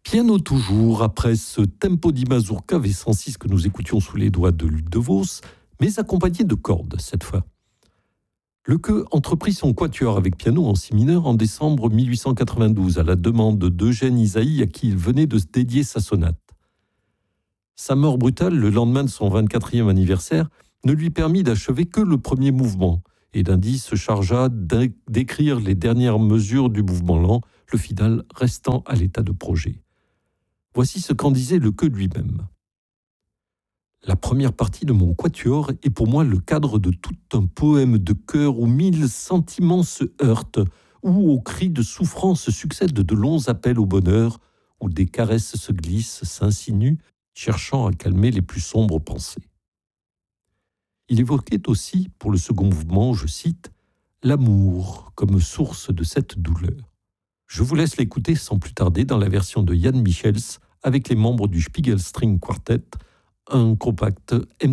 Piano toujours, après ce tempo di mazurka V106 que nous écoutions sous les doigts de Luc DeVos, mais accompagné de cordes cette fois. Le Queux entreprit son quatuor avec piano en si mineur en décembre 1892 à la demande d'Eugène Ysaÿe à qui il venait de se dédier sa sonate. Sa mort brutale, le lendemain de son 24e anniversaire, ne lui permit d'achever que le premier mouvement, et D'Indy se chargea d'écrire les dernières mesures du mouvement lent, le final restant à l'état de projet. Voici ce qu'en disait le Queux lui-même. La première partie de mon quatuor est pour moi le cadre de tout un poème de cœur où 1000 sentiments se heurtent, où aux cris de souffrance succèdent de longs appels au bonheur, où des caresses se glissent, s'insinuent, cherchant à calmer les plus sombres pensées. Il évoquait aussi, pour le second mouvement, je cite, « l'amour comme source de cette douleur ». Je vous laisse l'écouter sans plus tarder dans la version de Jan Michels avec les membres du Spiegel String Quartet, un compact